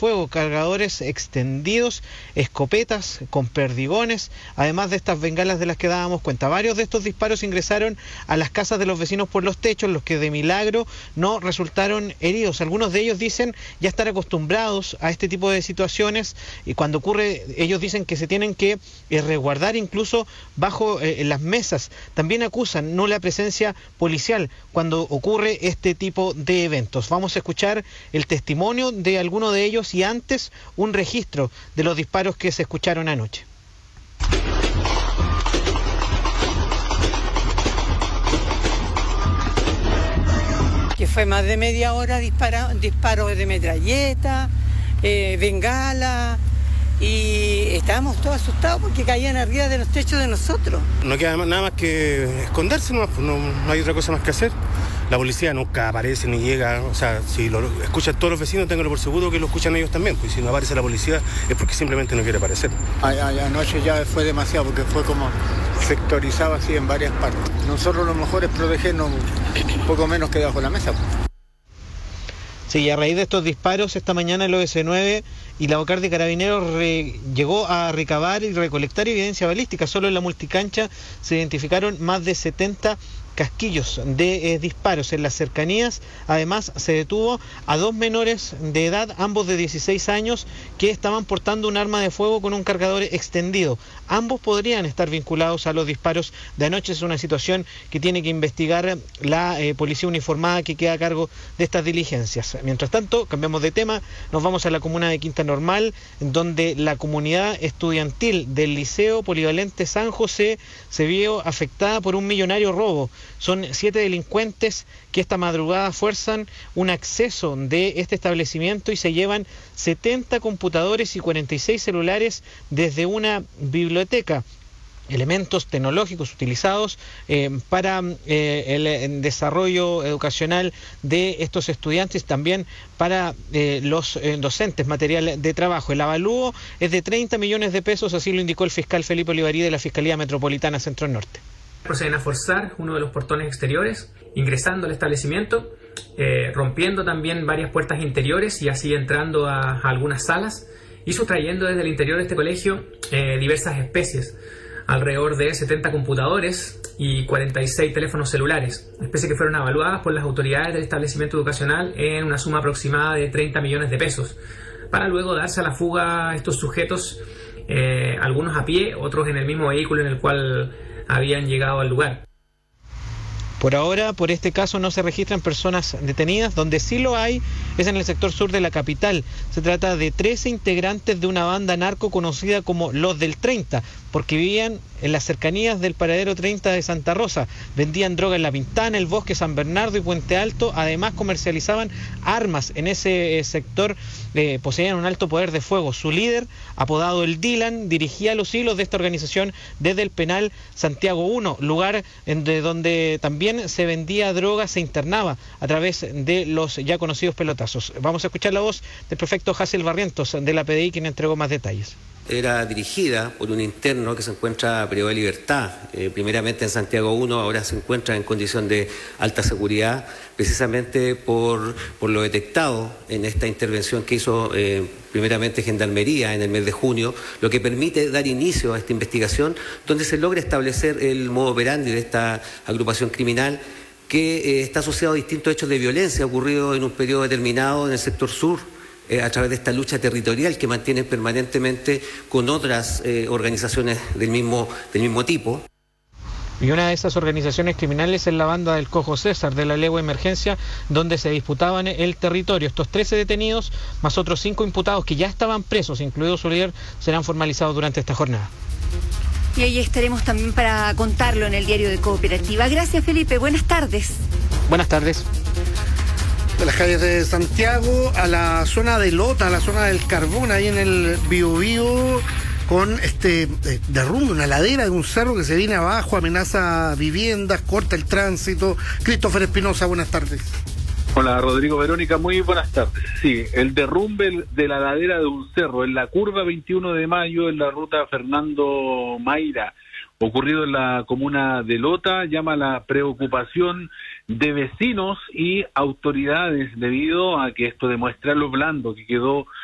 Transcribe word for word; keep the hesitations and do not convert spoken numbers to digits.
fuego, cargadores extendidos, escopetas con perdigones, además de estas bengalas de las que dábamos cuenta. Varios de estos disparos ingresaron a las casas de los vecinos por los techos, los que de milagro no resultaron heridos. Algunos de ellos dicen ya estar acostumbrados a este tipo de situaciones, y cuando ocurre, ellos dicen que se tienen que eh, resguardar incluso bajo eh, las mesas. También acusan nula presencia policial cuando ocurre este tipo de eventos. Vamos a escuchar el testimonio de alguno de ellos y antes un registro de los disparos que se escucharon anoche. Que fue más de media hora dispara, disparos de metralleta, eh, bengala, y estábamos todos asustados porque caían arriba de los techos de nosotros. No queda nada más que esconderse, no, no, no hay otra cosa más que hacer. La policía nunca aparece ni llega, o sea, si lo escuchan todos los vecinos, ténganlo por seguro que lo escuchan ellos también, pues si no aparece la policía es porque simplemente no quiere aparecer. Ay, ay, anoche ya fue demasiado porque fue como sectorizado así en varias partes. Nosotros lo mejor es protegernos un poco menos que debajo de la mesa. Sí, a raíz de estos disparos, esta mañana el O S nueve y la Bocar de Carabineros re, llegó a recabar y recolectar evidencia balística. Solo en la multicancha se identificaron más de setenta casquillos de eh, disparos en las cercanías. Además, se detuvo a dos menores de edad, ambos de dieciséis años, que estaban portando un arma de fuego con un cargador extendido. Ambos podrían estar vinculados a los disparos de anoche. Es una situación que tiene que investigar la eh, policía uniformada que queda a cargo de estas diligencias. Mientras tanto, cambiamos de tema, nos vamos a la comuna de Quinta Normal, donde la comunidad estudiantil del Liceo Polivalente San José se vio afectada por un millonario robo. Son siete delincuentes que esta madrugada fuerzan un acceso de este establecimiento y se llevan setenta computadores y cuarenta y seis celulares desde una biblioteca. Elementos tecnológicos utilizados eh, para eh, el, el desarrollo educacional de estos estudiantes, también para eh, los eh, docentes, material de trabajo. El avalúo es de treinta millones de pesos, así lo indicó el fiscal Felipe Olivarí de la Fiscalía Metropolitana Centro Norte. Proceden a forzar uno de los portones exteriores, ingresando al establecimiento, eh, rompiendo también varias puertas interiores y así entrando a, a algunas salas y sustrayendo desde el interior de este colegio eh, diversas especies, alrededor de setenta computadores y cuarenta y seis teléfonos celulares, especies que fueron evaluadas por las autoridades del establecimiento educacional en una suma aproximada de treinta millones de pesos, para luego darse a la fuga a estos sujetos, eh, algunos a pie, otros en el mismo vehículo en el cual habían llegado al lugar. Por ahora, por este caso, no se registran personas detenidas. Donde sí lo hay es en el sector sur de la capital. Se trata de trece integrantes de una banda narco conocida como Los del treinta, porque vivían en las cercanías del paradero treinta de Santa Rosa. Vendían droga en La Pintana, El Bosque, San Bernardo y Puente Alto. Además, comercializaban armas en ese eh, sector. Eh, poseían un alto poder de fuego. Su líder, apodado el Dylan, dirigía los hilos de esta organización desde el penal Santiago uno, lugar en de donde también se vendía droga, se internaba a través de los ya conocidos pelotazos. Vamos a escuchar la voz del prefecto Hazel Barrientos de la P D I, quien entregó más detalles. Era dirigida por un interno que se encuentra privado de libertad, eh, primeramente en Santiago uno, ahora se encuentra en condición de alta seguridad, precisamente por, por lo detectado en esta intervención que hizo eh, primeramente Gendarmería en el mes de junio, lo que permite dar inicio a esta investigación, donde se logra establecer el modo operandi de esta agrupación criminal que eh, está asociado a distintos hechos de violencia ocurridos en un periodo determinado en el sector sur, Eh, a través de esta lucha territorial que mantienen permanentemente con otras eh, organizaciones del mismo, del mismo tipo. Y una de esas organizaciones criminales es la banda del Cojo César, de la Legua Emergencia, donde se disputaban el territorio. Estos trece detenidos, más otros cinco imputados que ya estaban presos, incluido su líder, serán formalizados durante esta jornada. Y ahí estaremos también para contarlo en el diario de Cooperativa. Gracias, Felipe. Buenas tardes. Buenas tardes. De las calles de Santiago a la zona de Lota, a la zona del Carbón, ahí en el Biobío, con este eh, derrumbe, una ladera de un cerro que se viene abajo, amenaza viviendas, corta el tránsito. Christopher Espinosa, buenas tardes. Hola, Rodrigo, Verónica, muy buenas tardes. Sí, el derrumbe de la ladera de un cerro en la curva veintiuno de mayo en la ruta Fernando Mayra, ocurrido en la comuna de Lota, llama la preocupación de vecinos y autoridades debido a que esto demuestra lo blando que quedó